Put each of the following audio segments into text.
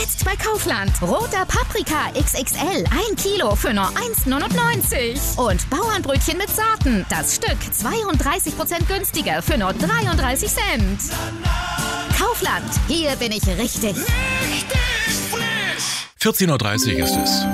Jetzt bei Kaufland. Roter Paprika XXL. 1 Kilo für nur 1,99. Und Bauernbrötchen mit Sorten. Das Stück 32% günstiger für nur 33 Cent. Kaufland. Hier bin ich richtig. Richtig frisch. 14.30 Uhr ist es.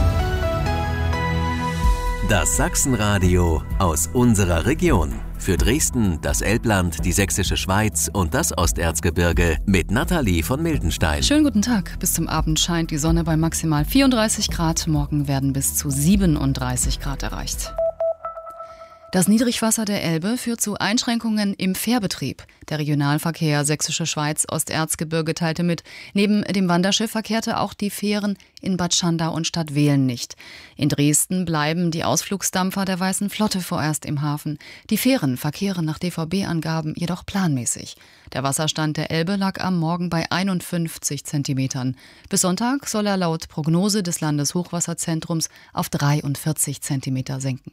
Das Sachsenradio aus unserer Region. Für Dresden, das Elbland, die Sächsische Schweiz und das Osterzgebirge mit Nathalie von Mildenstein. Schönen guten Tag. Bis zum Abend scheint die Sonne bei maximal 34 Grad. Morgen werden bis zu 37 Grad erreicht. Das Niedrigwasser der Elbe führt zu Einschränkungen im Fährbetrieb. Der Regionalverkehr Sächsische Schweiz Osterzgebirge teilte mit, neben dem Wanderschiff verkehrte auch die Fähren in Bad Schandau und Stadtwehlen nicht. In Dresden bleiben die Ausflugsdampfer der Weißen Flotte vorerst im Hafen. Die Fähren verkehren nach DVB-Angaben jedoch planmäßig. Der Wasserstand der Elbe lag am Morgen bei 51 Zentimetern. Bis Sonntag soll er laut Prognose des Landeshochwasserzentrums auf 43 Zentimeter senken.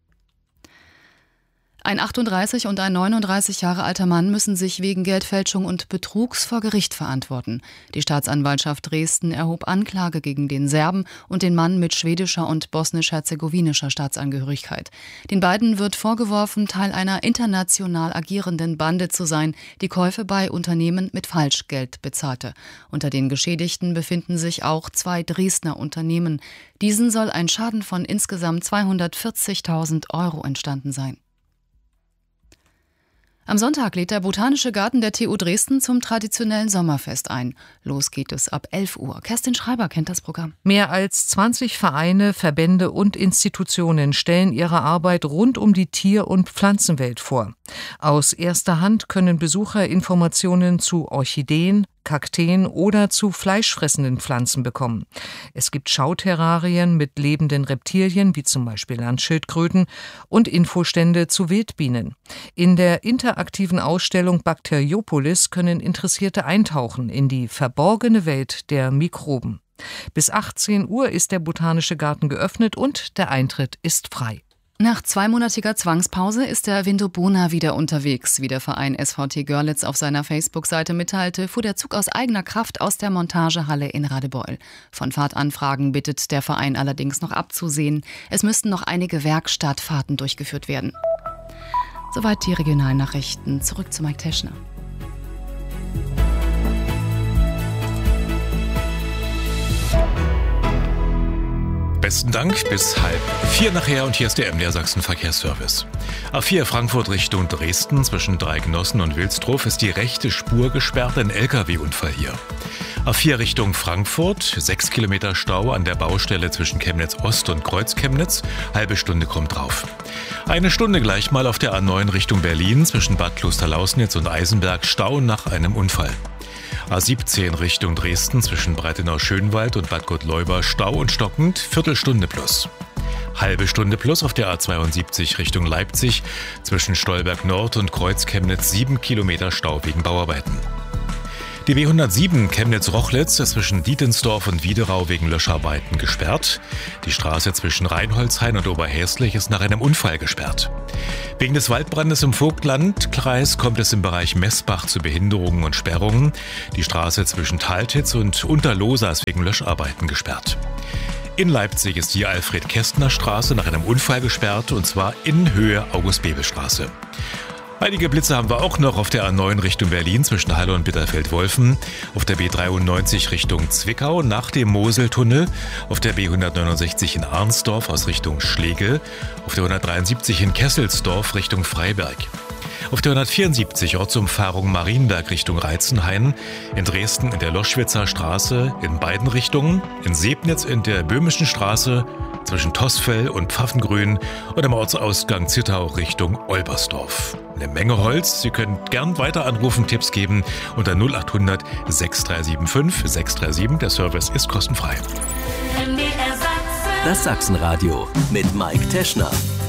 Ein 38 und ein 39 Jahre alter Mann müssen sich wegen Geldfälschung und Betrugs vor Gericht verantworten. Die Staatsanwaltschaft Dresden erhob Anklage gegen den Serben und den Mann mit schwedischer und bosnisch-herzegowinischer Staatsangehörigkeit. Den beiden wird vorgeworfen, Teil einer international agierenden Bande zu sein, die Käufe bei Unternehmen mit Falschgeld bezahlte. Unter den Geschädigten befinden sich auch 2 Dresdner Unternehmen. Diesen soll ein Schaden von insgesamt 240.000 € entstanden sein. Am Sonntag lädt der Botanische Garten der TU Dresden zum traditionellen Sommerfest ein. Los geht es ab 11 Uhr. Kerstin Schreiber kennt das Programm. Mehr als 20 Vereine, Verbände und Institutionen stellen ihre Arbeit rund um die Tier- und Pflanzenwelt vor. Aus erster Hand können Besucher Informationen zu Orchideen, Kakteen oder zu fleischfressenden Pflanzen bekommen. Es gibt Schauterrarien mit lebenden Reptilien, wie zum Beispiel Landschildkröten, und Infostände zu Wildbienen. In der interaktiven Ausstellung Bakteriopolis können Interessierte eintauchen in die verborgene Welt der Mikroben. Bis 18 Uhr ist der Botanische Garten geöffnet und der Eintritt ist frei. Nach 2-monatiger Zwangspause ist der Vindobona wieder unterwegs. Wie der Verein SVT Görlitz auf seiner Facebook-Seite mitteilte, fuhr der Zug aus eigener Kraft aus der Montagehalle in Radebeul. Von Fahrtanfragen bittet der Verein allerdings noch abzusehen. Es müssten noch einige Werkstattfahrten durchgeführt werden. Soweit die Regionalnachrichten. Zurück zu Mike Teschner. Besten Dank, bis 3:30 nachher und hier ist der MDR Sachsen Verkehrsservice. A4 Frankfurt Richtung Dresden zwischen Dreigenossen und Wilsdruf ist die rechte Spur gesperrt, ein LKW-Unfall hier. A4 Richtung Frankfurt, 6 Kilometer Stau an der Baustelle zwischen Chemnitz Ost und Kreuz-Chemnitz, halbe Stunde kommt drauf. Eine Stunde gleich mal auf der A9 Richtung Berlin zwischen Bad Klosterlausnitz und Eisenberg, Stau nach einem Unfall. A17 Richtung Dresden zwischen Breitenau-Schönwald und Bad Gottleuba, Stau und stockend, Viertelstunde plus. Halbe Stunde plus auf der A72 Richtung Leipzig zwischen Stolberg Nord und Kreuz-Chemnitz, 7 Kilometer Stau wegen Bauarbeiten. Die B107 Chemnitz-Rochlitz ist zwischen Dietensdorf und Wiederau wegen Löscharbeiten gesperrt. Die Straße zwischen Rheinholzhain und Oberhäslich ist nach einem Unfall gesperrt. Wegen des Waldbrandes im Vogtlandkreis kommt es im Bereich Messbach zu Behinderungen und Sperrungen. Die Straße zwischen Taltitz und Unterlohsa ist wegen Löscharbeiten gesperrt. In Leipzig ist die Alfred-Kästner-Straße nach einem Unfall gesperrt, und zwar in Höhe August-Bebel-Straße. Einige Blitze haben wir auch noch auf der A9 Richtung Berlin zwischen Halle und Bitterfeld-Wolfen, auf der B93 Richtung Zwickau nach dem Moseltunnel, auf der B169 in Arnsdorf aus Richtung Schlegel, auf der 173 in Kesselsdorf Richtung Freiberg. Auf der 174 Ortsumfahrung Marienberg Richtung Reitzenhain, in Dresden in der Loschwitzer Straße in beiden Richtungen, in Sebnitz in der Böhmischen Straße zwischen Tossfell und Pfaffengrün und am Ortsausgang Zittau Richtung Olbersdorf. Eine Menge Holz. Sie können gern weiter anrufen, Tipps geben unter 0800 6375 637. Der Service ist kostenfrei. Das Sachsenradio mit Mike Teschner.